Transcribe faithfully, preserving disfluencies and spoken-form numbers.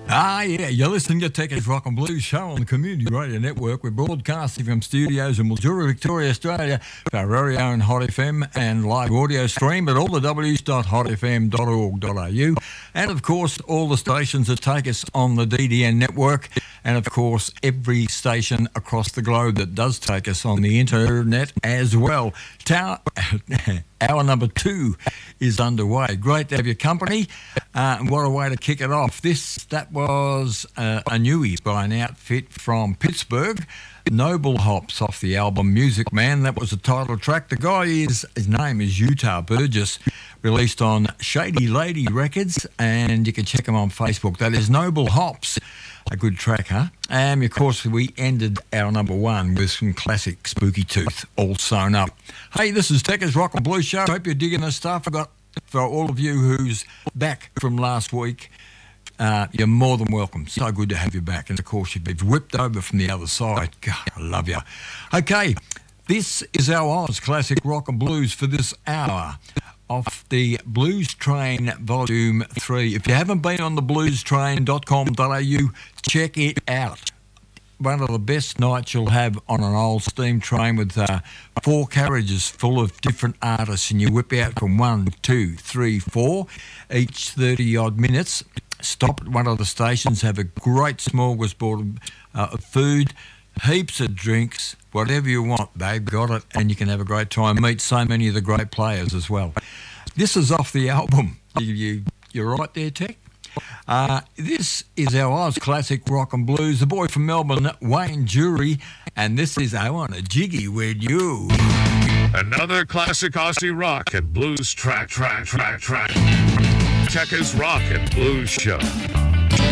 Ah, yeah, you're listening to Tech's Rock and Blues show on the Community Radio Network. We're broadcasting from studios in Mildura, Victoria, Australia, for our very own Hot F M and live audio stream at all the w's dot hot f m dot org dot a u. And, of course, all the stations that take us on the D D N network. And, of course, every station across the globe that does take us on the internet as well. Tower, hour number two is underway. Great to have your company. Uh, and what a way to kick it off. This, that was uh, a newie by an outfit from Pittsburgh, Noble Hops, off the album Music Man. That was the title track. The guy is, his name is Utah Burgess, released on Shady Lady Records, and you can check him on Facebook. That is Noble Hops. A good track, huh? And, of course, we ended our number one with some classic Spooky Tooth, all sewn up. Hey, this is Tech's Rock and Blues Show. Hope you're digging this stuff. I got, for all of you who's back from last week, uh, you're more than welcome. So good to have you back. And, of course, you've been whipped over from the other side. God, I love you. Okay, this is our Oz Classic Rock and Blues for this hour, off the Blues Train Volume three. If you haven't been on the blues train dot com dot a u, check it out. One of the best nights you'll have on an old steam train with uh, four carriages full of different artists, and you whip out from one, two, three, four, each thirty-odd minutes. Stop at one of the stations, have a great smorgasbord uh, of food, heaps of drinks, whatever you want, they've got it, and you can have a great time. Meet so many of the great players as well. This is off the album. You, you, you're right there, Tech? Uh, this is our Oz Classic Rock and Blues. The boy from Melbourne, Wayne Jury, and this is I Want a Jiggy With You. Another classic Aussie rock and blues track, track, track, track. Tech's Rock and Blues Show.